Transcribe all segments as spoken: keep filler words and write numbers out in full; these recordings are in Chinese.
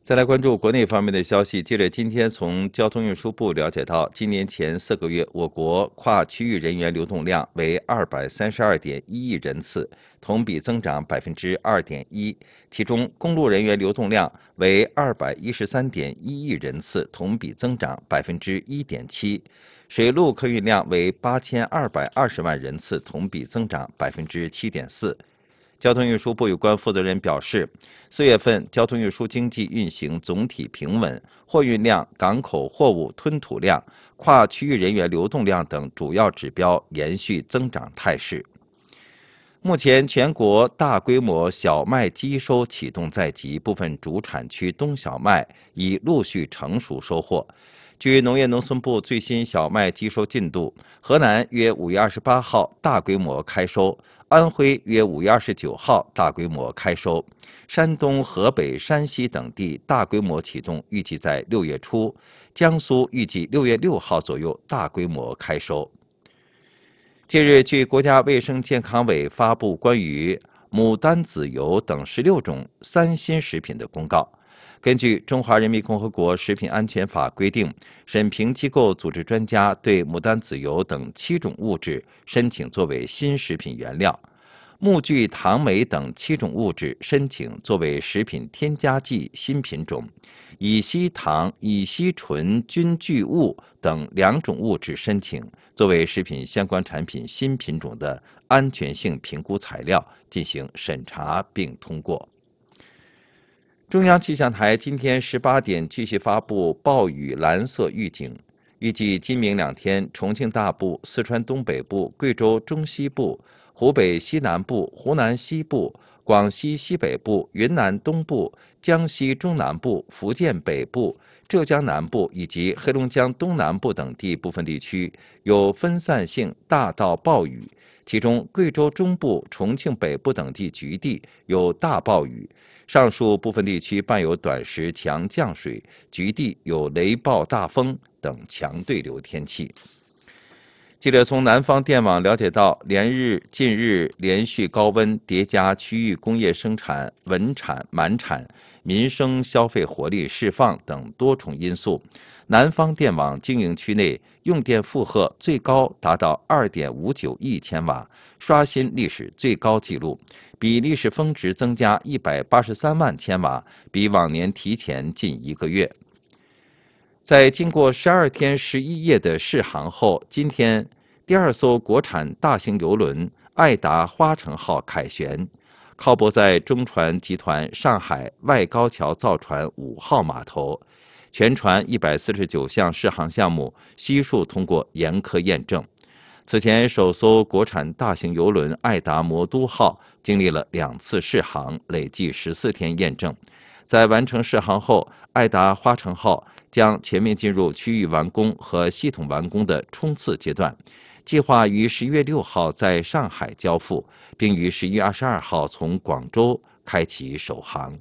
再来关注国内方面的消息。记者今天从交通运输部了解到，今年前四个月，我国跨区域人员流动量为二百三十二点一亿人次，同比增长百分之二点一。其中，公路人员流动量为二百一十三点一亿人次，同比增长百分之一点七。水路客运量为八千二百二十万人次，同比增长百分之七点四。交通运输部有关负责人表示，四月份交通运输经济运行总体平稳，货运量、港口货物吞吐量、跨区域人员流动量等主要指标延续增长态势。目前，全国大规模小麦机收启动在即，部分主产区冬小麦已陆续成熟收获。据农业农村部最新小麦机收进度，河南约五月二十八号大规模开收，安徽约五月二十九号大规模开收，山东、河北、山西等地大规模启动预计在六月初，江苏预计六月六号左右大规模开收。近日，据国家卫生健康委发布关于牡丹籽油等十六种三新食品的公告。根据《中华人民共和国食品安全法》规定，审评机构组织专家对牡丹籽油等七种物质申请作为新食品原料，木聚糖酶等七种物质申请作为食品添加剂新品种，乙烯糖、乙烯醇菌聚物等两种物质申请作为食品相关产品新品种的安全性评估材料进行审查并通过。中央气象台今天十八点继续发布暴雨蓝色预警，预计今明两天，重庆大部、四川东北部、贵州中西部、湖北西南部、湖南西部、广西西北部、云南东部、江西中南部、福建北部、浙江南部以及黑龙江东南部等地部分地区有分散性大到暴雨，其中贵州中部、重庆北部等地局地有大暴雨。上述部分地区伴有短时强降水，局地有雷暴大风等强对流天气。记者从南方电网了解到，连日近日连续高温叠加区域工业生产稳产满产、民生消费活力释放等多重因素，南方电网经营区内用电负荷最高达到 二点五九亿千瓦，刷新历史最高纪录，比历史峰值增加一百八十三万千瓦，比往年提前近一个月。在经过十二天十一夜的试航后，今天第二艘国产大型邮轮爱达花城号凯旋，靠泊在中船集团上海外高桥造船五号码头。全船一百四十九项试航项目悉数通过严苛验证。此前，首艘国产大型邮轮爱达魔都号经历了两次试航，累计十四天验证。在完成试航后，爱达花城号将全面进入区域完工和系统完工的冲刺阶段，计划于十一月六号在上海交付，并于十一月二十二号从广州开启首航。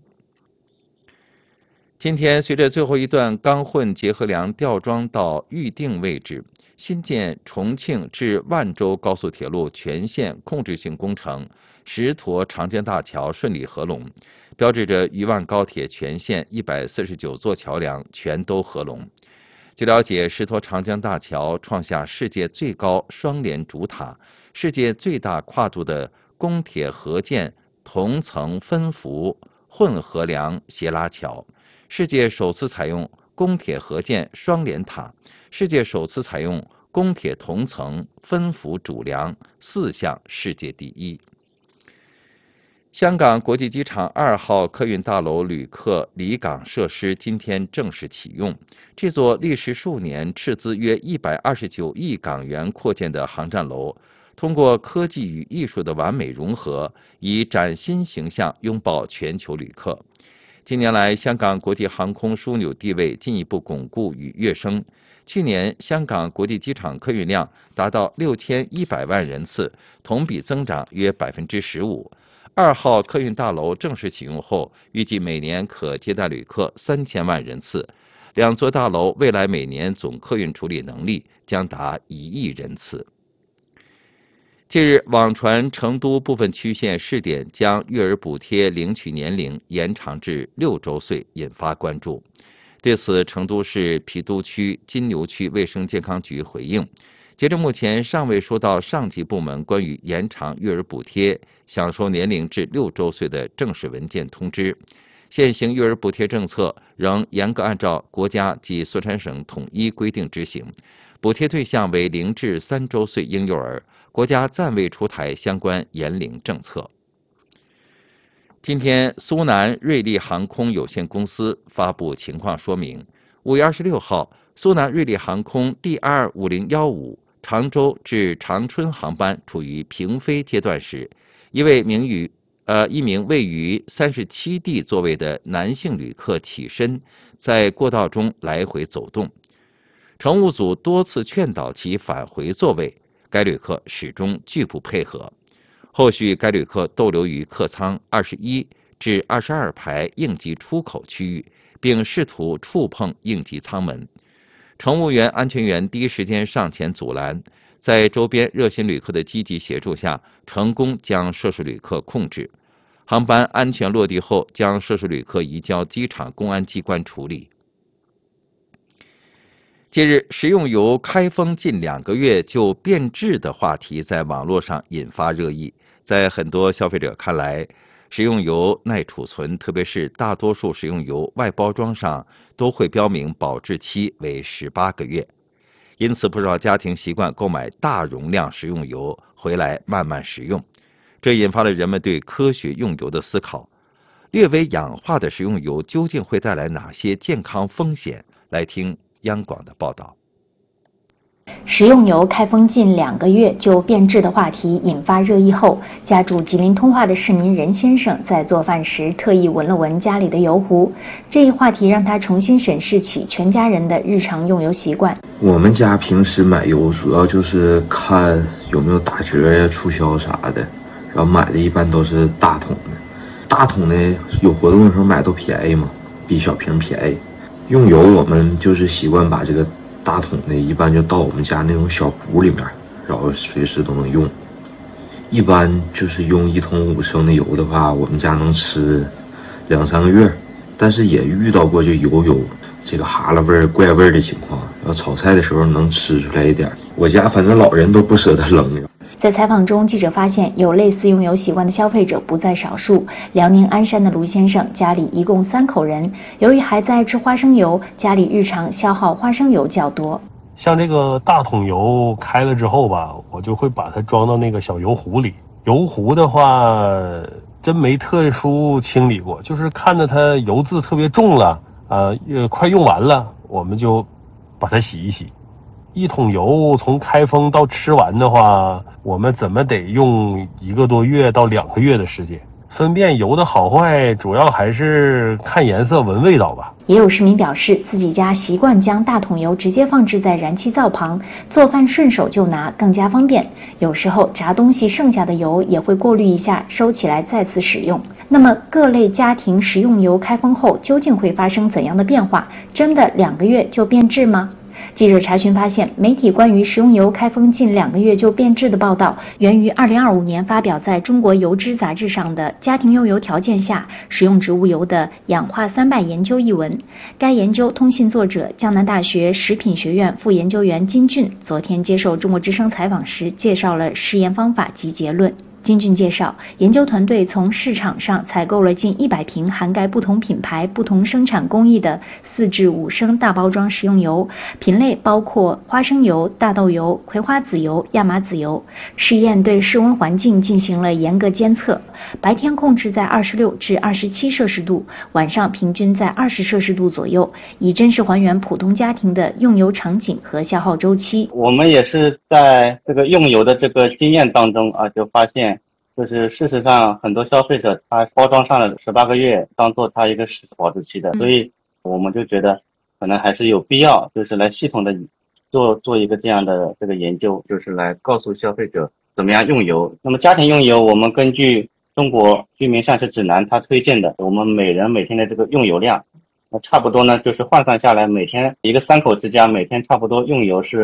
今天，随着最后一段钢混结合梁吊装到预定位置，新建重庆至万州高速铁路全线控制性工程石沱长江大桥顺利合龙，标志着渝万高铁全线一百四十九座桥梁全都合龙。据了解，石沱长江大桥创下世界最高双联主塔、世界最大跨度的公铁合建同层分幅混合梁斜拉桥，世界首次采用公铁合建双联塔，世界首次采用公铁同层分幅主梁，四项世界第一。香港国际机场二号客运大楼旅客离港设施今天正式启用。这座历时数年、斥资约一百二十九亿港元扩建的航站楼，通过科技与艺术的完美融合，以崭新形象拥抱全球旅客。近年来，香港国际航空枢纽地位进一步巩固与跃升。去年，香港国际机场客运量达到六千一百万人次，同比增长约百分之十五。二号客运大楼正式启用后，预计每年可接待旅客三千万人次。两座大楼未来每年总客运处理能力将达一亿人次。 近日，网传成都部分区县试点将育儿补贴领取年龄延长至六周岁，引发关注。对此，成都市郫都区金牛区卫生健康局回应，截至目前尚未收到上级部门关于延长育儿补贴享受年龄至六周岁的正式文件通知。现行育儿补贴政策仍严格按照国家及四川省统一规定执行，补贴对象为零至三周岁婴幼儿，国家暂未出台相关严龄政策。今天，苏南瑞丽航空有限公司发布情况说明，五月二十六号，苏南瑞丽航空 D 二五零一五常州至长春航班处于平飞阶段时，一位名于呃一名位于三十七 D 座位的男性旅客起身，在过道中来回走动。乘务组多次劝导其返回座位，该旅客始终拒不配合。后续该旅客逗留于客舱二十一至二十二排应急出口区域，并试图触碰应急舱门。乘务员、安全员第一时间上前阻拦，在周边热心旅客的积极协助下，成功将涉事旅客控制。航班安全落地后，将涉事旅客移交机场公安机关处理。近日，食用油开封近两个月就变质的话题在网络上引发热议。在很多消费者看来，食用油耐储存，特别是大多数食用油外包装上都会标明保质期为十八个月，因此不少家庭习惯购买大容量食用油回来慢慢食用，这引发了人们对科学用油的思考。略微氧化的食用油究竟会带来哪些健康风险？来听央广的报道。 食用油开封近两个月就变质的话题引发热议后，家住吉林通化的市民任先生在做饭时特意闻了闻家里的油壶，这一话题让他重新审视起全家人的日常用油习惯。 我们家平时买油主要就是看有没有打折呀、促销啥的，然后买的一般都是大桶的。大桶的有活动的时候买都便宜嘛，比小瓶便宜。用油我们就是习惯把这个大桶的一般就倒我们家那种小壶里面，然后随时都能用。一般就是用一桶五升的油的话，我们家能吃两三个月。但是也遇到过就油有这个哈喇味儿、怪味儿的情况，然后炒菜的时候能吃出来一点。我家反正老人都不舍得扔。 在采访中，记者发现有类似用油习惯的消费者不在少数。辽宁鞍山的卢先生家里一共三口人，由于孩子爱吃花生油，家里日常消耗花生油较多。 像这个大桶油开了之后吧，我就会把它装到那个小油壶里。油壶的话，真没特殊清理过，就是看着它油渍特别重了，呃，快用完了，我们就把它洗一洗。一桶油从开封到吃完的话，我们怎么得用一个多月到两个月的时间。分辨油的好坏，主要还是看颜色、闻味道吧。 也有市民表示，自己家习惯将大桶油直接放置在燃气灶旁，做饭顺手就拿，更加方便。有时候炸东西剩下的油也会过滤一下，收起来再次使用。那么各类家庭食用油开封后究竟会发生怎样的变化？真的两个月就变质吗？记者查询发现，媒体关于食用油开封近两个月就变质的报道，源于二零二五年发表在中国油脂杂志上的《家庭用油条件下食用植物油的氧化酸败研究》一文。该研究通信作者江南大学食品学院副研究员金俊昨天接受中国之声采访时，介绍了实验方法及结论。金俊介绍，研究团队从市场上采购了近一百瓶涵盖不同品牌、不同生产工艺的四至五升大包装食用油，品类包括花生油、大豆油、葵花籽油、亚麻籽油。试验对室温环境进行了严格监测，白天控制在二十六至二十七摄氏度，晚上平均在二十摄氏度左右，以真实还原普通家庭的用油场景和消耗周期。 我们也是在这个用油的这个经验当中啊，就发现就是事实上很多消费者他包装上了十八个月当做他一个实保质期的，所以我们就觉得可能还是有必要就是来系统的做做一个这样的这个研究，就是来告诉消费者怎么样用油。那么家庭用油，我们根据中国居民膳食指南它推荐的我们每人每天的这个用油量，那差不多呢就是换算下来，每天一个三口之家每天差不多用油是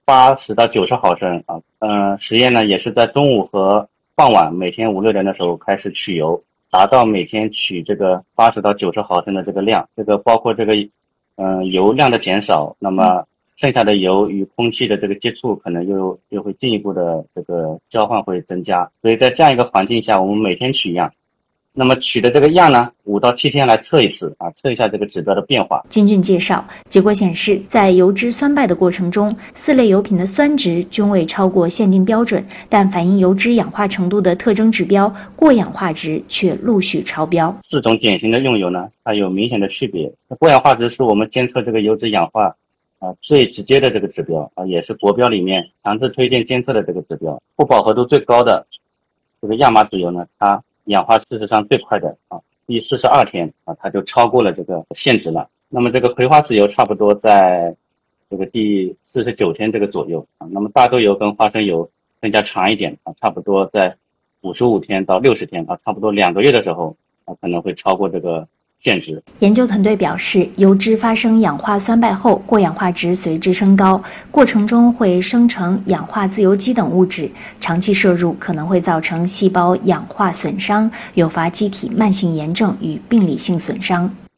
八十到九十毫升啊。嗯、呃，实验呢也是在中午和傍晚每天五六点的时候开始取油，达到每天取这个八十到九十毫升的这个量。这个包括这个嗯、呃、油量的减少，那么剩下的油与空气的这个接触可能又又会进一步的这个交换会增加。所以在这样一个环境下，我们每天取样。那么取的这个样呢，五到七天来测一次啊，测一下这个指标的变化。 金俊介绍，结果显示，在油脂酸败的过程中，四类油品的酸值均未超过限定标准，但反映油脂氧化程度的特征指标过氧化值却陆续超标。 四种典型的用油呢，它有明显的区别。过氧化值是我们监测这个油脂氧化啊最直接的这个指标啊，也是国标里面强制推荐监测的这个指标。不饱和度最高的这个亚麻籽油呢，它氧化事实上最快的啊，第四十二天啊，它就超过了这个限值了。那么这个葵花籽油差不多在这个第四十九天这个左右啊。那么大豆油跟花生油更加长一点啊，差不多在五十五天到六十天啊，差不多两个月的时候啊，可能会超过这个限值。 研究团队表示，油脂发生氧化酸败后，过氧化值随之升高，过程中会生成氧化自由基等物质，长期摄入可能会造成细胞氧化损伤，诱发机体慢性炎症与病理性损伤。